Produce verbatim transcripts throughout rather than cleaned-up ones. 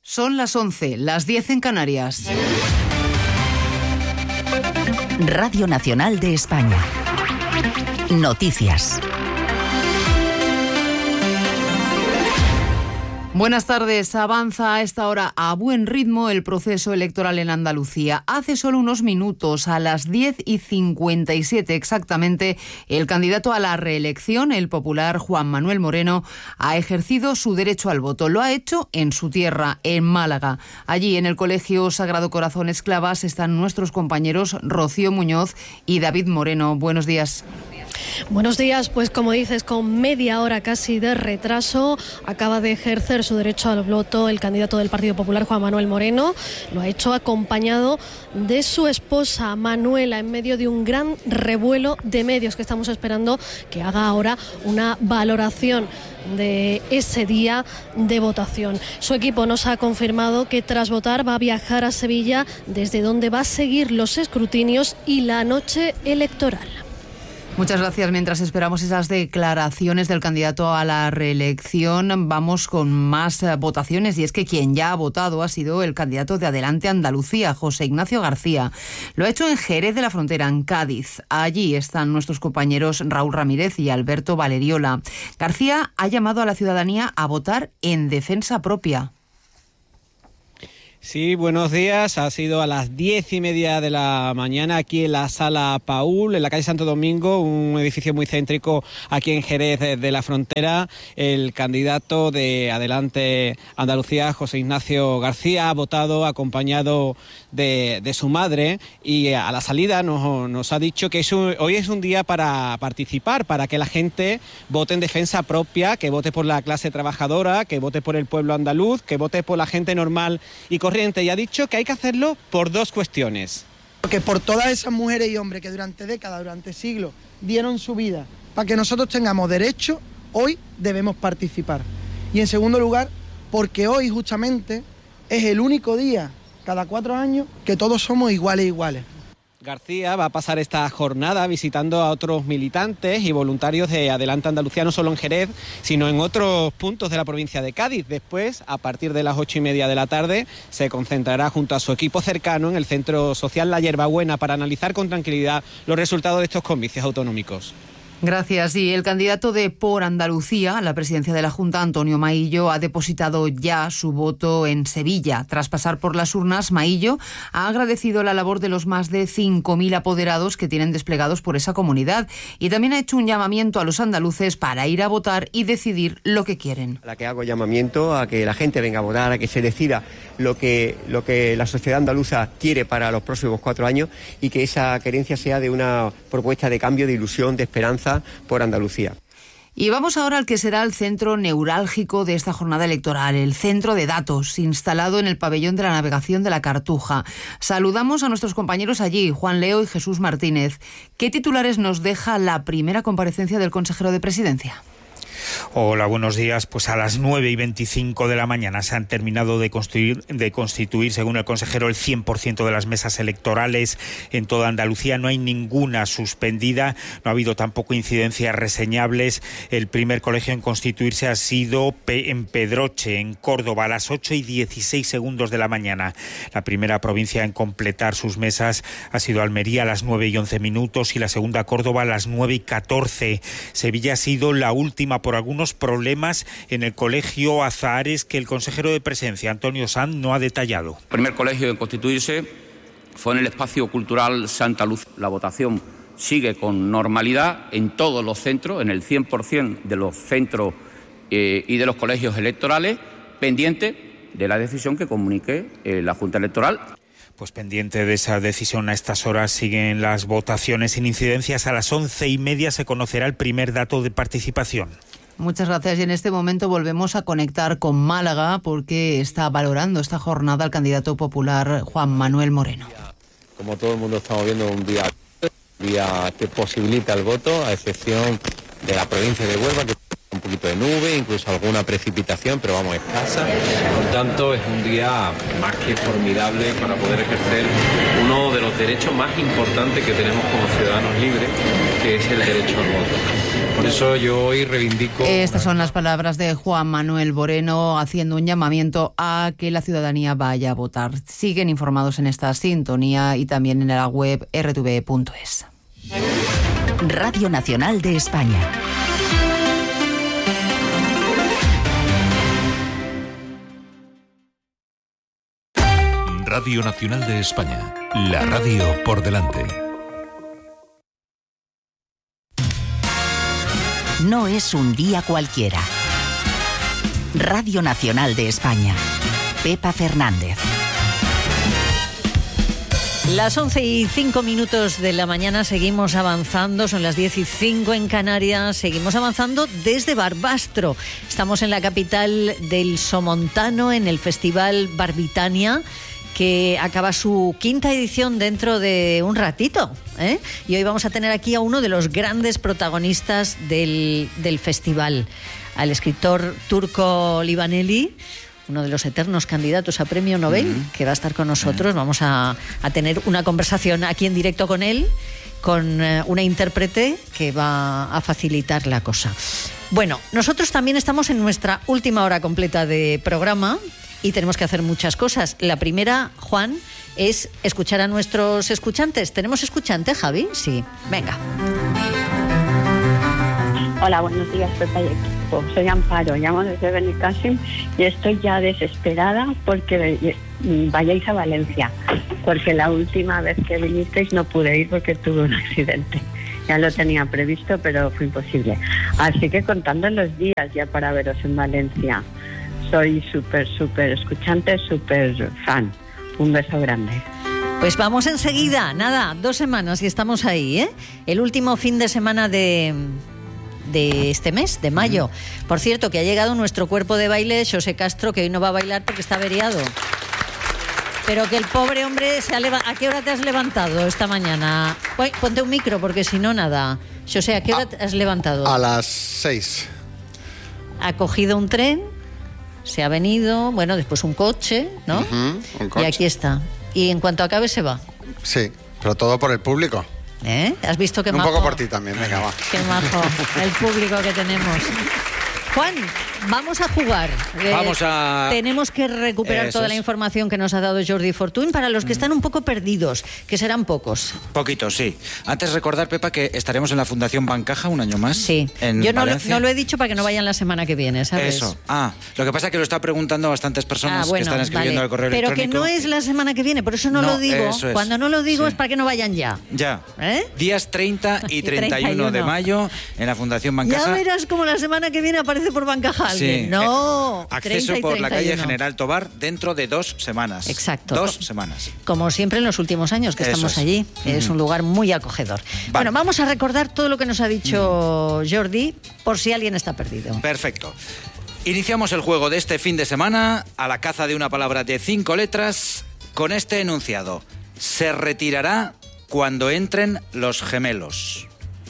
Son las once, las diez en Canarias. Radio Nacional de España. Noticias. Buenas tardes. Avanza a esta hora a buen ritmo el proceso electoral en Andalucía. Hace solo unos minutos, a las diez y cincuenta y siete exactamente, el candidato a la reelección, el popular Juan Manuel Moreno, ha ejercido su derecho al voto. Lo ha hecho en su tierra, en Málaga. Allí, en el Colegio Sagrado Corazón Esclavas, están nuestros compañeros Rocío Muñoz y David Moreno. Buenos días. Buenos días, pues como dices, con media hora casi de retraso, acaba de ejercer su derecho al voto el candidato del Partido Popular, Juan Manuel Moreno. Lo ha hecho acompañado de su esposa, Manuela, en medio de un gran revuelo de medios que estamos esperando que haga ahora una valoración de ese día de votación. Su equipo nos ha confirmado que tras votar va a viajar a Sevilla, desde donde va a seguir los escrutinios y la noche electoral. Muchas gracias. Mientras esperamos esas declaraciones del candidato a la reelección, vamos con más votaciones. Y es que quien ya ha votado ha sido el candidato de Adelante Andalucía, José Ignacio García. Lo ha hecho en Jerez de la Frontera, en Cádiz. Allí están nuestros compañeros Raúl Ramírez y Alberto Valeriola. García ha llamado a la ciudadanía a votar en defensa propia. Sí, buenos días. Ha sido a las diez y media de la mañana aquí en la Sala Paul, en la calle Santo Domingo, un edificio muy céntrico aquí en Jerez de la Frontera. El candidato de Adelante Andalucía, José Ignacio García, ha votado acompañado de, de su madre, y a la salida nos, nos ha dicho que es un, hoy es un día para participar, para que la gente vote en defensa propia, que vote por la clase trabajadora, que vote por el pueblo andaluz, que vote por la gente normal y corriente, y ha dicho que hay que hacerlo por dos cuestiones. Porque por todas esas mujeres y hombres que durante décadas, durante siglos, dieron su vida para que nosotros tengamos derecho, hoy debemos participar. Y en segundo lugar, porque hoy justamente es el único día, cada cuatro años, que todos somos iguales iguales. García va a pasar esta jornada visitando a otros militantes y voluntarios de Adelante Andalucía, no solo en Jerez, sino en otros puntos de la provincia de Cádiz. Después, a partir de las ocho y media de la tarde, se concentrará junto a su equipo cercano en el Centro Social La Hierbabuena para analizar con tranquilidad los resultados de estos comicios autonómicos. Gracias. Y el candidato de Por Andalucía a la presidencia de la Junta, Antonio Maillo, ha depositado ya su voto en Sevilla. Tras pasar por las urnas, Maillo ha agradecido la labor de los más de cinco mil apoderados que tienen desplegados por esa comunidad, y también ha hecho un llamamiento a los andaluces para ir a votar y decidir lo que quieren. A la que hago llamamiento a que la gente venga a votar, a que se decida lo que, lo que la sociedad andaluza quiere para los próximos cuatro años, y que esa querencia sea de una propuesta de cambio, de ilusión, de esperanza por Andalucía. Y vamos ahora al que será el centro neurálgico de esta jornada electoral, el Centro de Datos, instalado en el pabellón de la navegación de la Cartuja. Saludamos a nuestros compañeros allí, Juan Leo y Jesús Martínez. ¿Qué titulares nos deja la primera comparecencia del consejero de Presidencia? Hola, buenos días. Pues a las nueve y veinticinco de la mañana se han terminado de constituir, de constituir, según el consejero, el cien por ciento de las mesas electorales en toda Andalucía. No hay ninguna suspendida, no ha habido tampoco incidencias reseñables. El primer colegio en constituirse ha sido en Pedroche, en Córdoba, a las ocho y dieciséis segundos de la mañana. La primera provincia en completar sus mesas ha sido Almería a las nueve y once minutos y la segunda Córdoba a las nueve y catorce. Sevilla ha sido la última por algunos problemas en el colegio Azahares que el consejero de Presidencia, Antonio Sanz, no ha detallado. El primer colegio en constituirse fue en el espacio cultural Santa Luz. La votación sigue con normalidad en todos los centros, en el cien por ciento de los centros eh, y de los colegios electorales, pendiente de la decisión que comunique eh, la Junta Electoral. Pues pendiente de esa decisión, a estas horas siguen las votaciones sin incidencias. A las once y media se conocerá el primer dato de participación. Muchas gracias. Y en este momento volvemos a conectar con Málaga, porque está valorando esta jornada el candidato popular Juan Manuel Moreno. Como todo el mundo estamos viendo, un día, un día que posibilita el voto, a excepción de la provincia de Huelva, que un poquito de nube, incluso alguna precipitación, pero vamos, escasa. Por tanto, es un día más que formidable para poder ejercer uno de los derechos más importantes que tenemos como ciudadanos libres, que es el derecho al voto. Por eso yo hoy reivindico... Estas son las palabras de Juan Manuel Moreno haciendo un llamamiento a que la ciudadanía vaya a votar. Siguen informados en esta sintonía y también en la web erre te ve punto es. Radio Nacional de España. Radio Nacional de España. La radio por delante. No es un día cualquiera. Radio Nacional de España. Pepa Fernández. Las once y cinco minutos de la mañana seguimos avanzando, son las diez y cinco en Canarias, seguimos avanzando desde Barbastro. Estamos en la capital del Somontano, en el Festival Barbitania, que acaba su quinta edición dentro de un ratito, ¿eh? Y hoy vamos a tener aquí a uno de los grandes protagonistas del, del festival, al escritor turco Livaneli, uno de los eternos candidatos a Premio Nobel, mm. que va a estar con nosotros. Vamos a, a tener una conversación aquí en directo con él, con eh, una intérprete que va a facilitar la cosa. Bueno, nosotros también estamos en nuestra última hora completa de programa y tenemos que hacer muchas cosas. La primera, Juan, es escuchar a nuestros escuchantes. ¿Tenemos escuchante, Javi? Sí. Venga. Hola, buenos días, Pepa y equipo. Soy Amparo, llamo desde Benicàssim y estoy ya desesperada porque vayáis a Valencia, porque la última vez que vinisteis no pude ir porque tuve un accidente. Ya lo tenía previsto, pero fue imposible. Así que contando los días ya para veros en Valencia. Soy súper, súper escuchante, súper fan. Un beso grande. Pues vamos enseguida, nada, dos semanas y estamos ahí, ¿eh? El último fin de semana de... de este mes, de mayo. Por cierto, que ha llegado nuestro cuerpo de baile, José Castro, que hoy no va a bailar porque está averiado. Pero que el pobre hombre se ha levantado. ¿A qué hora te has levantado esta mañana? Uy, ponte un micro porque si no, nada. José, ¿a qué hora te has levantado? A las seis. Ha cogido un tren, se ha venido, bueno, después un coche, ¿no? Uh-huh, un coche. Y aquí está. Y en cuanto acabe se va. Sí, pero todo por el público. ¿Eh? ¿Has visto qué un majo? Un poco por ti también, venga, va. Qué majo, el público que tenemos. Juan, vamos a jugar. Vamos a... Tenemos que recuperar Eso toda es. la información que nos ha dado Jordi Fortuny para los que están un poco perdidos, que serán pocos. Poquitos, sí. Antes recordar, Pepa, que estaremos en la Fundación Bancaja un año más. Sí. En Yo no lo, Valencia. no lo he dicho para que no vayan la semana que viene, ¿sabes? Eso. Ah, lo que pasa es que lo está preguntando bastantes personas ah, bueno, que están escribiendo vale. al correo Pero electrónico. Pero que no es la semana que viene, por eso no, no lo digo. Eso es. Cuando no lo digo sí. es para que no vayan ya. Ya. ¿Eh? Días treinta y treinta y uno, treinta y uno de mayo en la Fundación Bancaja. Ya verás como la semana que viene aparece por Bancaja alguien. Sí. No. Acceso por la calle General Tobar dentro de dos semanas. Exacto. Dos semanas. Como siempre en los últimos años que Eso estamos es. allí. Uh-huh. Es un lugar muy acogedor. Vale. Bueno, vamos a recordar todo lo que nos ha dicho uh-huh. Jordi, por si alguien está perdido. Perfecto. Iniciamos el juego de este fin de semana a la caza de una palabra de cinco letras con este enunciado. Se retirará cuando entren los gemelos.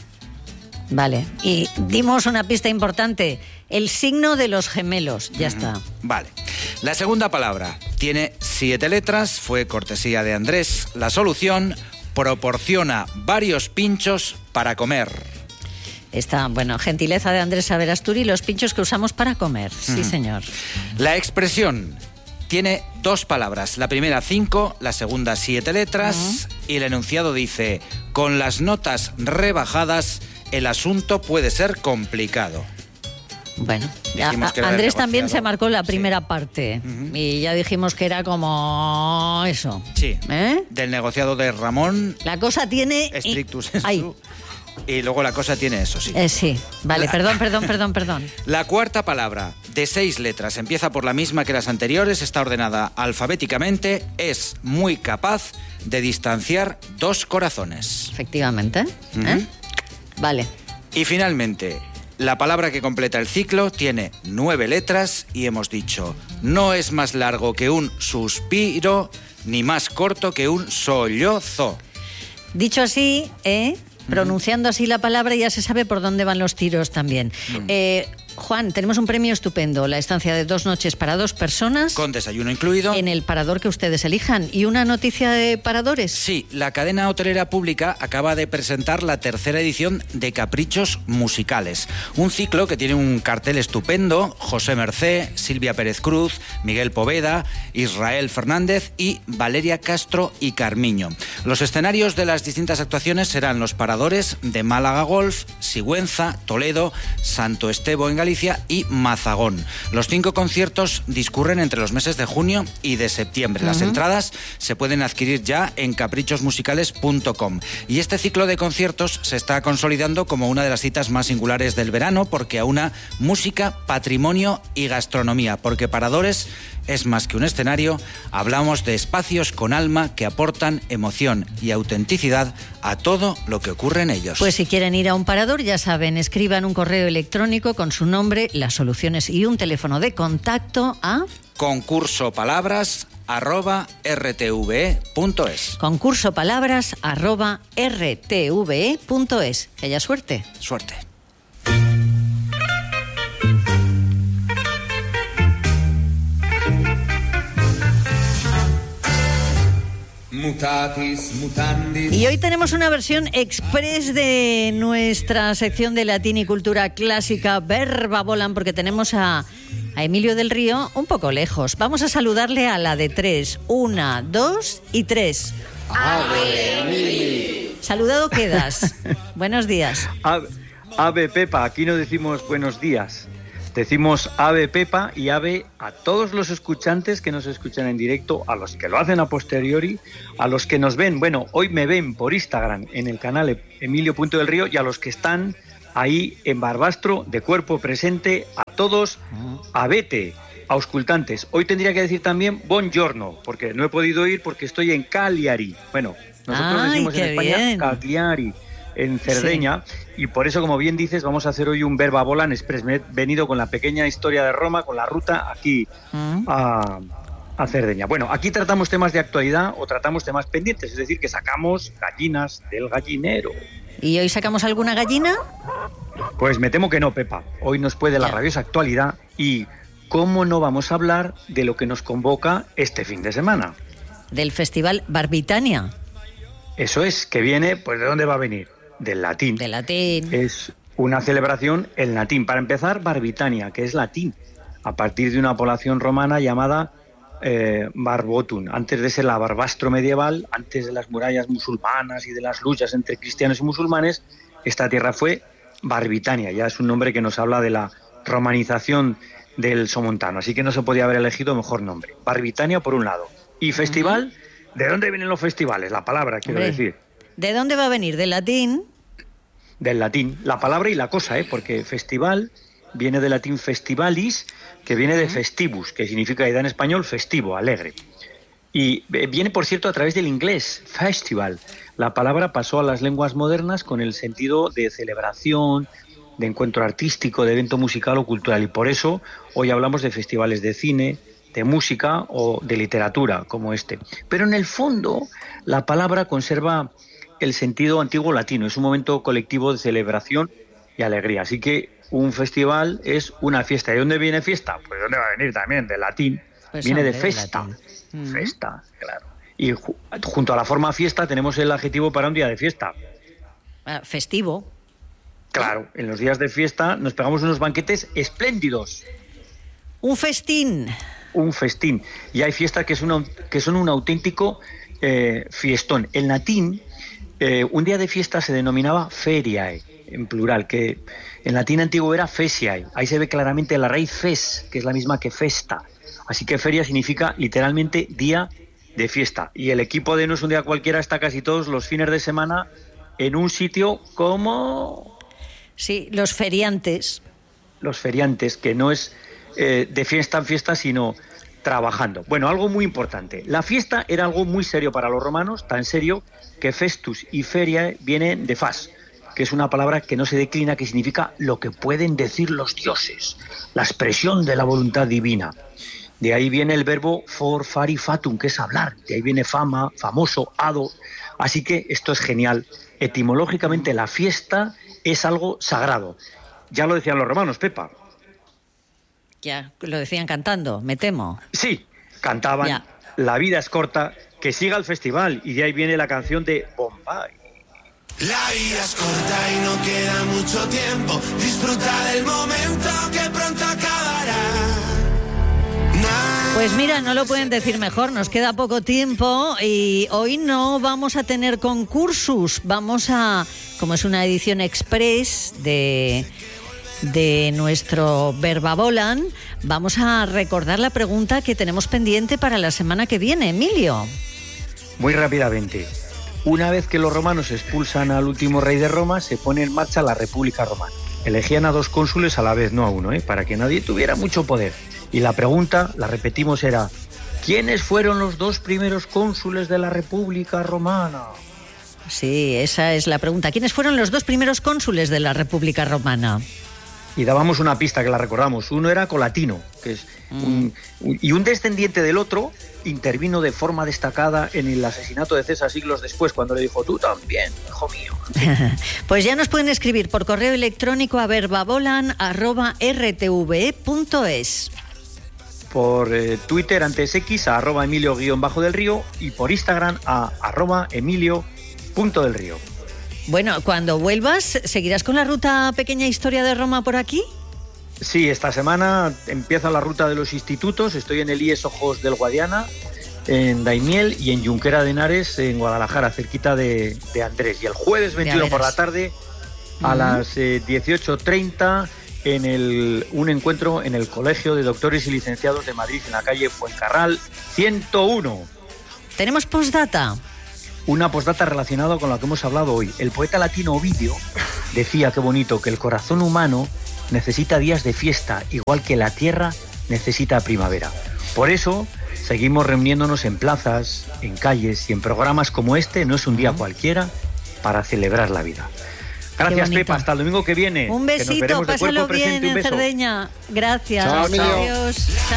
Vale. Y dimos una pista importante. El signo de los gemelos. Ya mm, está. Vale. La segunda palabra tiene siete letras. Fue cortesía de Andrés. La solución: proporciona varios pinchos para comer. Esta, bueno, gentileza de Andrés Saberasturi, los pinchos que usamos para comer. Sí, mm. señor. La expresión tiene dos palabras. La primera cinco, la segunda siete letras. Mm. Y el enunciado dice: con las notas rebajadas, el asunto puede ser complicado. Bueno, ya, Andrés también se marcó la primera sí. parte uh-huh. y ya dijimos que era como eso. Sí, ¿eh? Del negociado de Ramón. La cosa tiene... Strictus sensu. Y luego la cosa tiene eso, sí. Eh, sí, vale, la... perdón, perdón, perdón, perdón. La cuarta palabra, de seis letras, empieza por la misma que las anteriores, está ordenada alfabéticamente, es muy capaz de distanciar dos corazones. Efectivamente. Uh-huh. ¿Eh? Vale. Y finalmente... la palabra que completa el ciclo tiene nueve letras y hemos dicho, no es más largo que un suspiro, ni más corto que un sollozo. Dicho así, ¿eh? pronunciando así la palabra, ya se sabe por dónde van los tiros también. Mm. Eh, Juan, tenemos un premio estupendo, la estancia de dos noches para dos personas. Con desayuno incluido. En el parador que ustedes elijan. ¿Y una noticia de paradores? Sí, la cadena hotelera pública acaba de presentar la tercera edición de Caprichos Musicales. Un ciclo que tiene un cartel estupendo: José Mercé, Silvia Pérez Cruz, Miguel Poveda, Israel Fernández y Valeria Castro y Carmiño. Los escenarios de las distintas actuaciones serán los paradores de Málaga Golf, Sigüenza, Toledo, Santo Estevo en Galicia y Mazagón. Los cinco conciertos discurren entre los meses de junio y de septiembre. Las uh-huh. entradas se pueden adquirir ya en caprichos musicales punto com. Y este ciclo de conciertos se está consolidando como una de las citas más singulares del verano, porque aúna música, patrimonio y gastronomía. Porque Paradores es más que un escenario, hablamos de espacios con alma que aportan emoción y autenticidad a todo lo que ocurre en ellos. Pues si quieren ir a un parador, ya saben, escriban un correo electrónico con su nombre, las soluciones y un teléfono de contacto a concursopalabras arroba rtve punto es. concursopalabras arroba rtve punto es. Que haya suerte. Suerte. Mutatis mutandis. Y hoy tenemos una versión express de nuestra sección de latín y cultura clásica Verba Volant, porque tenemos a, a Emilio del Río un poco lejos. Vamos a saludarle a la de tres. Una, dos y tres. ¡Ave, Emilio! Saludado quedas. Buenos días. Ave, ave Pepa, aquí no decimos buenos días. Decimos ave Pepa y ave a todos los escuchantes que nos escuchan en directo, a los que lo hacen a posteriori, a los que nos ven, bueno, hoy me ven por Instagram en el canal Emilio Punto del Río, y a los que están ahí en Barbastro de cuerpo presente, a todos, avete, auscultantes. Hoy tendría que decir también buongiorno, porque no he podido ir porque estoy en Cagliari. Bueno, nosotros Ay, decimos en España bien. Cagliari, en Cerdeña, sí. Y por eso, como bien dices, vamos a hacer hoy un Verba Volant Express. Me he venido con la pequeña historia de Roma, con la ruta aquí mm. a, a Cerdeña. Bueno, aquí tratamos temas de actualidad o tratamos temas pendientes, es decir, que sacamos gallinas del gallinero. ¿Y hoy sacamos alguna gallina? Pues me temo que no, Pepa. Hoy nos puede la rabiosa actualidad y cómo no vamos a hablar de lo que nos convoca este fin de semana. Del Festival Barbitania. Eso es, que viene, pues ¿de dónde va a venir? Del latín. Del latín. Es una celebración en latín. Para empezar, Barbitania, que es latín, a partir de una población romana llamada eh, Barbotum, antes de ser la Barbastro medieval, antes de las murallas musulmanas y de las luchas entre cristianos y musulmanes, esta tierra fue Barbitania. Ya es un nombre que nos habla de la romanización del somontano, así que no se podía haber elegido mejor nombre. Barbitania por un lado. Y festival, ¿de dónde vienen los festivales? La palabra, quiero Hombre. decir. ¿De dónde va a venir? ¿Del latín? Del latín, la palabra y la cosa, ¿eh? Porque festival viene del latín festivalis, que viene de festivus, que significa en español festivo, alegre. Y viene, por cierto, a través del inglés, festival. La palabra pasó a las lenguas modernas con el sentido de celebración, de encuentro artístico, de evento musical o cultural. Y por eso hoy hablamos de festivales de cine, de música o de literatura, como este. Pero en el fondo, la palabra conserva el sentido antiguo latino, es un momento colectivo de celebración y alegría. Así que un festival es una fiesta. ¿De dónde viene fiesta? Pues ¿de dónde va a venir también? Del latín. Pues viene hombre, de festa. De festa, claro. Y ju- junto a la forma fiesta tenemos el adjetivo para un día de fiesta. Ah, festivo. Claro, en los días de fiesta nos pegamos unos banquetes espléndidos. Un festín. Un festín. Y hay fiestas que son un, que son un auténtico eh, fiestón. En latín, Eh, un día de fiesta se denominaba feriae, en plural, que en latín antiguo era fesiae. Ahí se ve claramente la raíz fes, que es la misma que festa. Así que feria significa literalmente día de fiesta. Y el equipo de No es un día cualquiera está casi todos los fines de semana en un sitio como... Sí, los feriantes. Los feriantes, que no es eh, de fiesta en fiesta, sino trabajando. Bueno, algo muy importante. La fiesta era algo muy serio para los romanos, tan serio que festus y feria vienen de fas, que es una palabra que no se declina, que significa lo que pueden decir los dioses, la expresión de la voluntad divina. De ahí viene el verbo for, fari, fatum, que es hablar. De ahí viene fama, famoso, ado. Así que esto es genial. Etimológicamente la fiesta es algo sagrado. Ya lo decían los romanos, Pepa. Ya, lo decían cantando, me temo. Sí, cantaban Ya. La vida es corta, que siga el festival. Y de ahí viene la canción de Bombay. La vida es corta y no queda mucho tiempo. Disfruta del momento que pronto acabará. Pues mira, no lo pueden decir mejor, nos queda poco tiempo y hoy no vamos a tener concursos, vamos a, como es una edición express de, de nuestro Verbavolan, vamos a recordar la pregunta que tenemos pendiente para la semana que viene, Emilio. Muy rápidamente. Una vez que los romanos expulsan al último rey de Roma, se pone en marcha la República Romana. Elegían a dos cónsules a la vez, no a uno, ¿eh? Para que nadie tuviera mucho poder. Y la pregunta, la repetimos, era: ¿quiénes fueron los dos primeros cónsules de la República Romana? Sí, esa es la pregunta. ¿Quiénes fueron los dos primeros cónsules de la República Romana? Y dábamos una pista que la recordamos. Uno era Colatino, que es un, un- y un descendiente del otro intervino de forma destacada en el asesinato de César siglos después, cuando le dijo: tú también, hijo mío. Pues ya nos pueden escribir por correo electrónico a verbavolan arroba r t v e punto es. Por eh, Twitter, antes X, a arroba emilio guión bajo del río, y por Instagram a arroba emilio punto del río. Bueno, cuando vuelvas, ¿seguirás con la ruta Pequeña Historia de Roma por aquí? Sí, esta semana empieza la ruta de los institutos. Estoy en el I E S Ojos del Guadiana, en Daimiel, y en Junquera de Henares, en Guadalajara, cerquita de, de Andrés. Y el jueves veintiuno por la tarde, a Ujú. las eh, dieciocho treinta, en el, un encuentro en el Colegio de Doctores y Licenciados de Madrid, en la calle Fuencarral ciento uno. ¿Tenemos postdata? Una postdata relacionada con lo que hemos hablado hoy. El poeta latino Ovidio decía, qué bonito, que el corazón humano necesita días de fiesta, igual que la tierra necesita primavera. Por eso seguimos reuniéndonos en plazas, en calles y en programas como este. No es un día cualquiera para celebrar la vida. Gracias, bonito. Pepa. Hasta el domingo que viene. Un Que nos besito, veremos de pásalo cuerpo presente. bien Un en beso. Cerdeña. Gracias. Chao, Emilio. Adiós.